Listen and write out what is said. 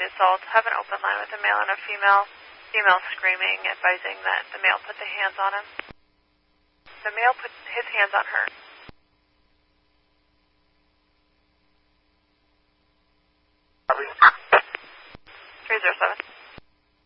assault. Have an open line with a male and a female. Female screaming, advising that the male put the hands on him. The male put his hands on her. 307.